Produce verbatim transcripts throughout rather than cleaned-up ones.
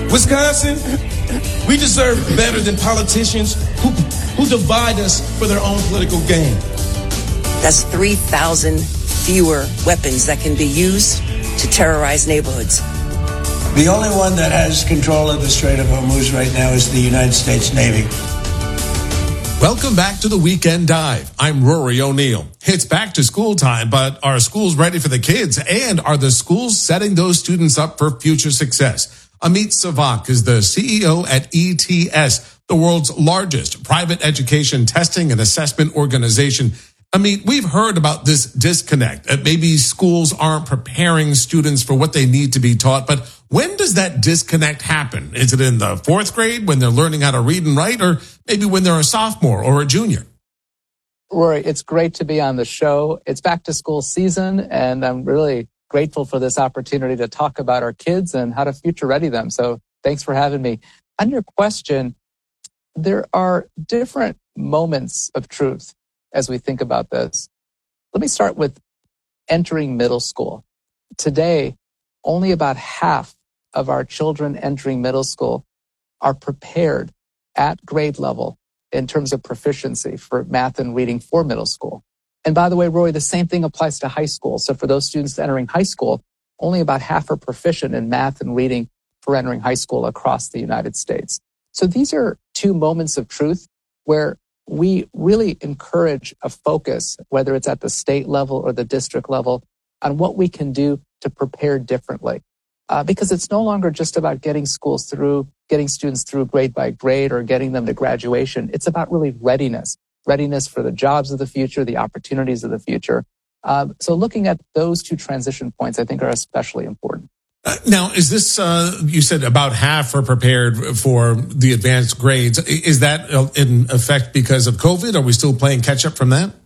Wisconsin, we deserve better than politicians who, who divide us for their own political gain. That's three thousand fewer weapons that can be used to terrorize neighborhoods. The only one that has control of the Strait of Hormuz right now is the United States Navy. Welcome back to the Weekend Dive. I'm Rory O'Neill. It's back to school time, but are schools ready for the kids? And are the schools setting those students up for future success? Amit Savak is the C E O at E T S, the world's largest private education testing and assessment organization. Amit, we've heard about this disconnect. That maybe schools aren't preparing students for what they need to be taught, but when does that disconnect happen? Is it in the fourth grade when they're learning how to read and write, or maybe when they're a sophomore or a junior? Rory, it's great to be on the show. It's back to school season, and I'm really grateful for this opportunity to talk about our kids and how to future ready them. So thanks for having me. On your question, there are different moments of truth as we think about this. Let me start with entering middle school. Today, only about half of our children entering middle school are prepared at grade level in terms of proficiency for math and reading for middle school. And by the way, Roy, the same thing applies to high school. So for those students entering high school, only about half are proficient in math and reading for entering high school across the United States. So these are two moments of truth where we really encourage a focus, whether it's at the state level or the district level, on what we can do to prepare differently. Uh, because it's no longer just about getting schools through, getting students through grade by grade or getting them to graduation. It's about really readiness, readiness for the jobs of the future, the opportunities of the future. Uh, so looking at those two transition points, I think, are especially important. Uh, now, is this, uh, you said about half are prepared for the advanced grades. Is that in effect because of COVID? Are we still playing catch up from that?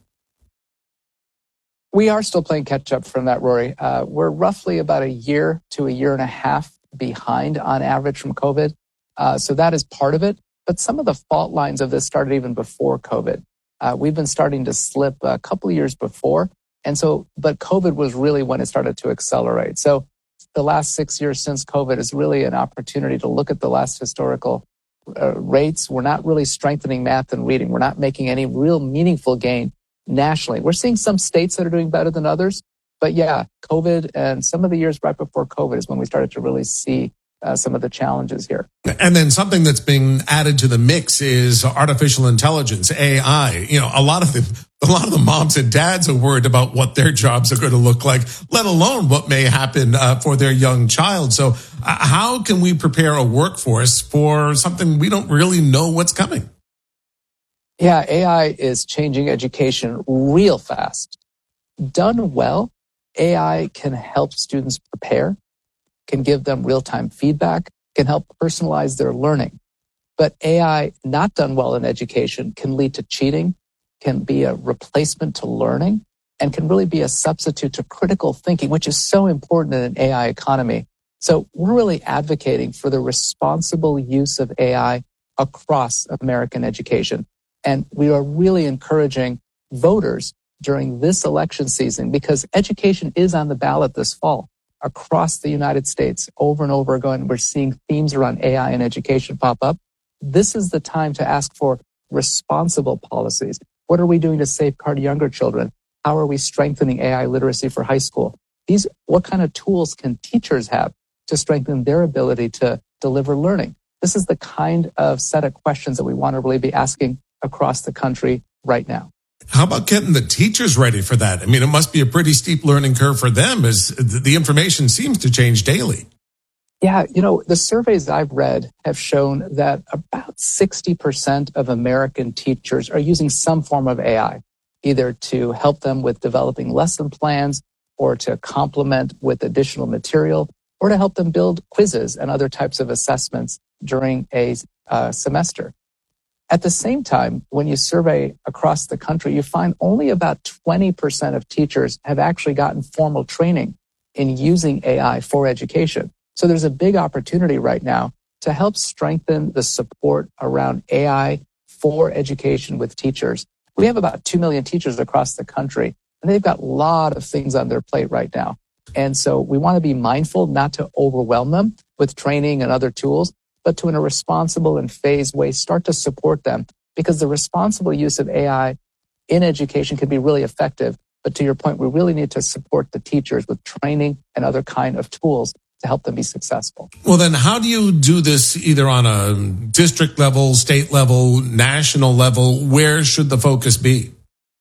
We are still playing catch up from that, Rory. Uh, we're roughly about a year to a year and a half behind on average from COVID. Uh, so that is part of it. But some of the fault lines of this started even before COVID. Uh, we've been starting to slip a couple of years before. And so, but COVID was really when it started to accelerate. So the last six years since COVID is really an opportunity to look at the last historical uh, rates. We're not really strengthening math and reading. We're not making any real meaningful gain nationally. We're seeing some states that are doing better than others. But yeah, COVID and some of the years right before COVID is when we started to really see uh, some of the challenges here. And then something that's being added to the mix is artificial intelligence, A I. You know, a lot of the a lot of the moms and dads are worried about what their jobs are going to look like, let alone what may happen uh, for their young child. So uh, how can we prepare a workforce for something we don't really know what's coming? Yeah, A I is changing education real fast. Done well, A I can help students prepare, can give them real-time feedback, can help personalize their learning. But A I not done well in education can lead to cheating, can be a replacement to learning, and can really be a substitute to critical thinking, which is so important in an A I economy. So we're really advocating for the responsible use of A I across American education. And we are really encouraging voters during this election season, because education is on the ballot this fall across the United States over and over again. We're seeing themes around A I and education pop up. This is the time to ask for responsible policies. What are we doing to safeguard younger children? How are we strengthening A I literacy for high school? These, what kind of tools can teachers have to strengthen their ability to deliver learning? This is the kind of set of questions that we want to really be asking across the country right now. How about getting the teachers ready for that? I mean, it must be a pretty steep learning curve for them, as the information seems to change daily. Yeah, you know, the surveys I've read have shown that about sixty percent of American teachers are using some form of A I, either to help them with developing lesson plans or to complement with additional material or to help them build quizzes and other types of assessments during a uh, semester. At the same time, when you survey across the country, you find only about twenty percent of teachers have actually gotten formal training in using A I for education. So there's a big opportunity right now to help strengthen the support around A I for education with teachers. We have about two million teachers across the country, and they've got a lot of things on their plate right now. And so we want to be mindful not to overwhelm them, with training and other tools, but to, in a responsible and phased way, start to support them, because the responsible use of A I in education can be really effective. But to your point, we really need to support the teachers with training and other kind of tools to help them be successful. Well, then how do you do this either on a district level, state level, national level? Where should the focus be?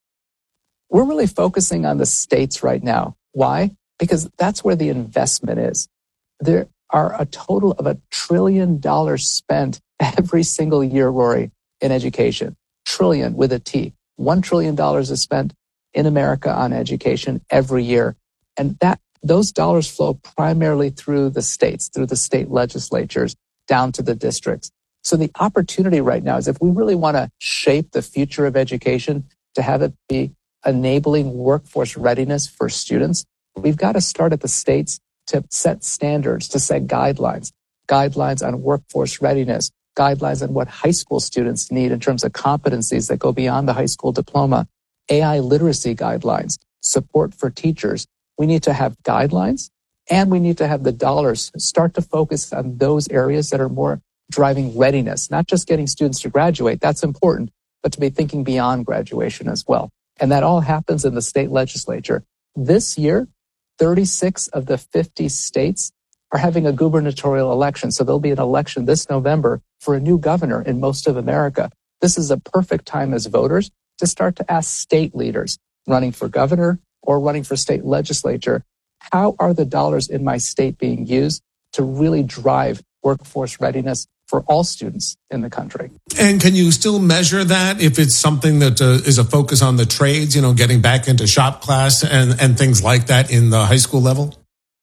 We're really focusing on the states right now. Why? Because that's where the investment is. There are a total of a trillion dollars spent every single year, Rory, in education. Trillion with a T. One trillion dollars is spent in America on education every year. And that those dollars flow primarily through the states, through the state legislatures, down to the districts. So the opportunity right now is, if we really want to shape the future of education to have it be enabling workforce readiness for students, we've got to start at the states to set standards, to set guidelines, guidelines on workforce readiness, guidelines on what high school students need in terms of competencies that go beyond the high school diploma, A I literacy guidelines, support for teachers. We need to have guidelines, and we need to have the dollars start to focus on those areas that are more driving readiness, not just getting students to graduate. That's important, but to be thinking beyond graduation as well. And that all happens in the state legislature. This year, thirty-six of the fifty states are having a gubernatorial election. So there'll be an election this November for a new governor in most of America. This is a perfect time as voters to start to ask state leaders running for governor or running for state legislature, how are the dollars in my state being used to really drive workforce readiness for all students in the country? And can you still measure that if it's something that uh, is a focus on the trades, you know, getting back into shop class and, and things like that in the high school level?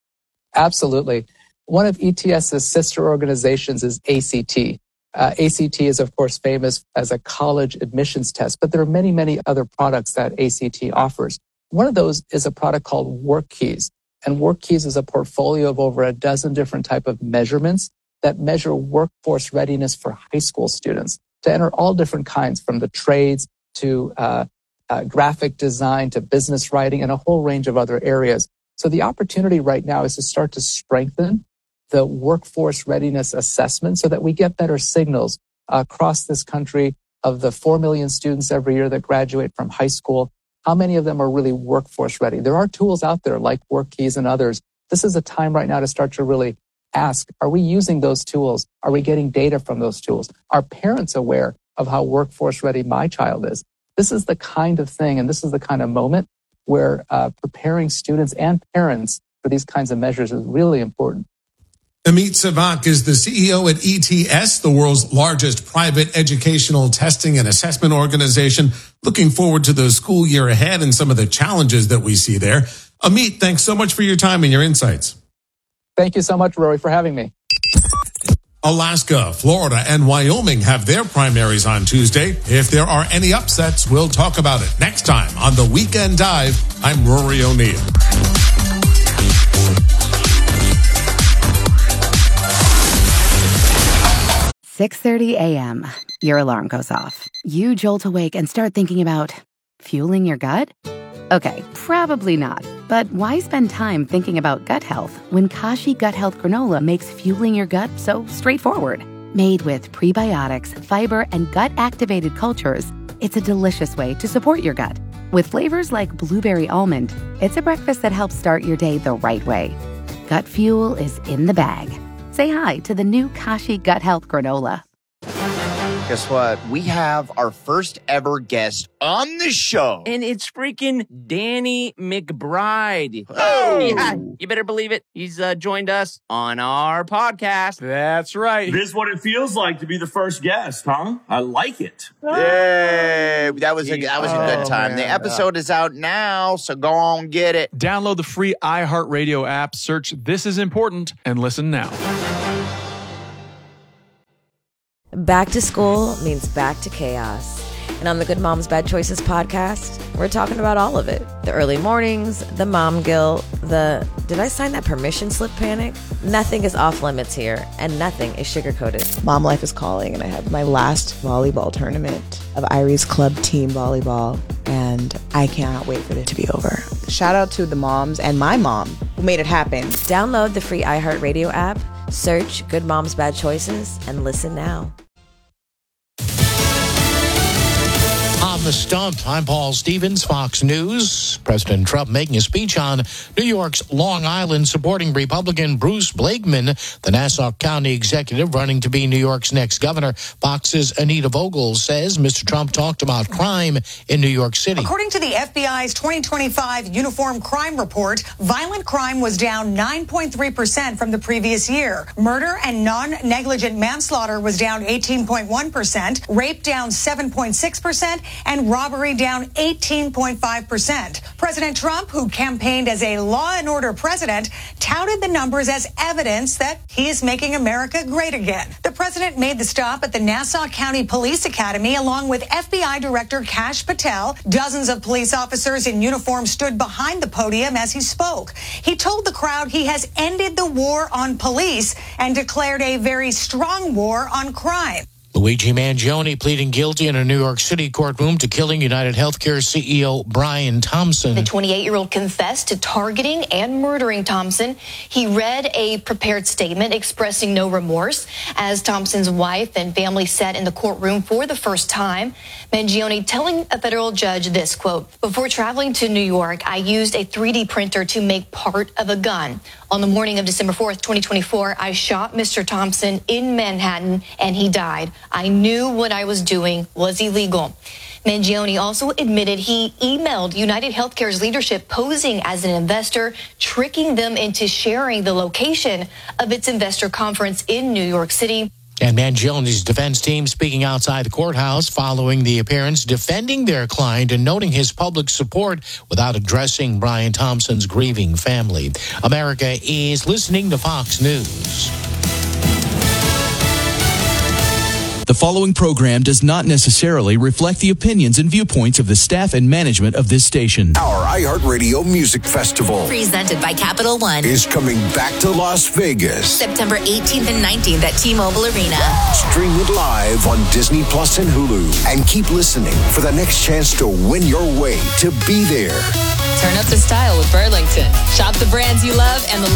Absolutely. One of E T S's sister organizations is A C T. Uh, A C T is, of course, famous as a college admissions test, but there are many, many other products that A C T offers. One of those is a product called WorkKeys. And WorkKeys is a portfolio of over a dozen different type of measurements that measure workforce readiness for high school students to enter all different kinds, from the trades to uh, uh, graphic design to business writing and a whole range of other areas. So the opportunity right now is to start to strengthen the workforce readiness assessment so that we get better signals uh, across this country of the four million students every year that graduate from high school. How many of them are really workforce ready? There are tools out there like WorkKeys and others. This is a time right now to start to really ask, are we using those tools? Are we getting data from those tools? Are parents aware of how workforce ready my child is? This is the kind of thing, and this is the kind of moment where uh, preparing students and parents for these kinds of measures is really important. Amit Savak is the C E O at E T S, the world's largest private educational testing and assessment organization. Looking forward to the school year ahead and some of the challenges that we see there. Amit, thanks so much for your time and your insights. Thank you so much, Rory, for having me. Alaska, Florida, and Wyoming have their primaries on Tuesday. If there are any upsets, we'll talk about it next time on The Weekend Dive. I'm Rory O'Neill. six thirty a.m. Your alarm goes off. You jolt awake and start thinking about fueling your gut? Okay, probably not. But why spend time thinking about gut health when Kashi Gut Health Granola makes fueling your gut so straightforward? Made with prebiotics, fiber, and gut-activated cultures, it's a delicious way to support your gut. With flavors like blueberry almond, it's a breakfast that helps start your day the right way. Gut fuel is in the bag. Say hi to the new Kashi Gut Health Granola. Guess what? We have our first ever guest on the show. And it's freaking Danny McBride. Oh! Yeah, you better believe it. He's uh, joined us on our podcast. That's right. This is what it feels like to be the first guest, huh? I like it. Yay! That was a, that was a good time. Oh, the man. episode is out now, so go on, get it. Download the free iHeartRadio app, search This Is Important, and listen now. Back to school means back to chaos. And on the Good Moms Bad Choices podcast, we're talking about all of it. The early mornings, the mom guilt, the did I sign that permission slip panic? Nothing is off limits here, and nothing is sugar-coated. Mom life is calling, and I have my last volleyball tournament of Irie's club team volleyball, and I cannot wait for it to be over. Shout out to the moms and my mom who made it happen. Download the free iHeartRadio app, Search Good Moms Bad Choices and listen now. On the Stump, I'm Paul Stevens, Fox News. President Trump making a speech on New York's Long Island, supporting Republican Bruce Blakeman, the Nassau County executive running to be New York's next governor. Fox's Anita Vogel says Mister Trump talked about crime in New York City. According to the F B I's twenty twenty-five Uniform Crime Report, violent crime was down nine point three percent from the previous year. Murder and non-negligent manslaughter was down eighteen point one percent, rape down seven point six percent, and robbery down eighteen point five percent. President Trump, who campaigned as a law and order president, touted the numbers as evidence that he is making America great again. The president made the stop at the Nassau County Police Academy along with F B I Director Kash Patel. Dozens of police officers in uniform stood behind the podium as he spoke. He told the crowd he has ended the war on police and declared a very strong war on crime. Luigi Mangione pleading guilty in a New York City courtroom to killing United Healthcare C E O Brian Thompson. The twenty-eight-year-old confessed to targeting and murdering Thompson. He read a prepared statement expressing no remorse as Thompson's wife and family sat in the courtroom for the first time. Mangione telling a federal judge this, quote, "Before traveling to New York, I used a three D printer to make part of a gun. On the morning of December fourth, twenty twenty-four, I shot Mister Thompson in Manhattan and he died. I knew what I was doing was illegal." Mangione also admitted he emailed United Healthcare's leadership posing as an investor, tricking them into sharing the location of its investor conference in New York City. And Mangione's defense team speaking outside the courthouse following the appearance, defending their client and noting his public support without addressing Brian Thompson's grieving family. America is listening to Fox News. The following program does not necessarily reflect the opinions and viewpoints of the staff and management of this station. Our iHeartRadio Music Festival, presented by Capital One, is coming back to Las Vegas. September eighteenth and nineteenth at T-Mobile Arena. Stream it live on Disney Plus and Hulu. And keep listening for the next chance to win your way to be there. Turn up the style with Burlington. Shop the brands you love and the